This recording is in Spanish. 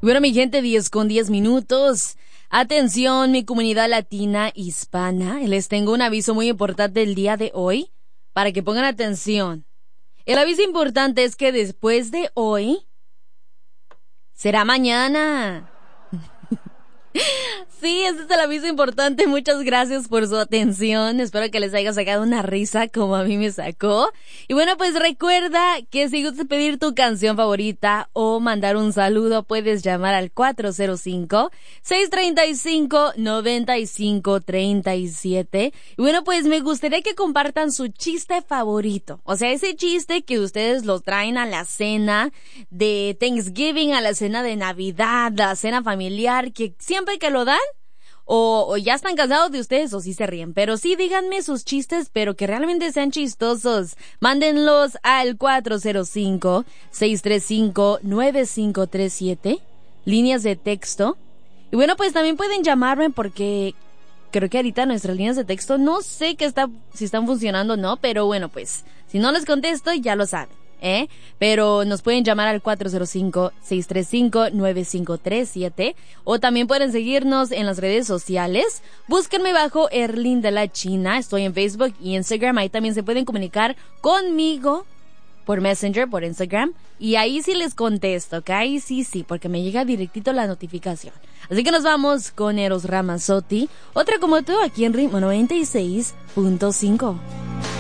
Bueno, mi gente, 10:10. Atención, mi comunidad latina hispana. Les tengo un aviso muy importante el día de hoy para que pongan atención. El aviso importante es que después de hoy será mañana. Sí, ese es el aviso importante. Muchas gracias por su atención. Espero que les haya sacado una risa como a mí me sacó. Y bueno, pues recuerda que si gustas pedir tu canción favorita o mandar un saludo, puedes llamar al 405-635-9537. Y bueno, pues me gustaría que compartan su chiste favorito. O sea, ese chiste que ustedes lo traen a la cena de Thanksgiving, a la cena de Navidad, la cena familiar, que siempre que lo dan, o ya están cansados de ustedes o sí se ríen, pero sí díganme sus chistes, pero que realmente sean chistosos. Mándenlos al 405-635-9537, líneas de texto. Y bueno, pues también pueden llamarme porque creo que ahorita nuestras líneas de texto no sé si están funcionando o no, pero bueno, pues si no les contesto ya lo saben. Pero nos pueden llamar al 405-635-9537 o también pueden seguirnos en las redes sociales. Búsquenme bajo Erlyn de la China. Estoy en Facebook y Instagram. Ahí también se pueden comunicar conmigo por Messenger, por Instagram. Y ahí sí les contesto, ¿ok? Ahí sí, porque me llega directito la notificación. Así que nos vamos con Eros Ramazzotti. Otra como tú aquí en Ritmo 96.5.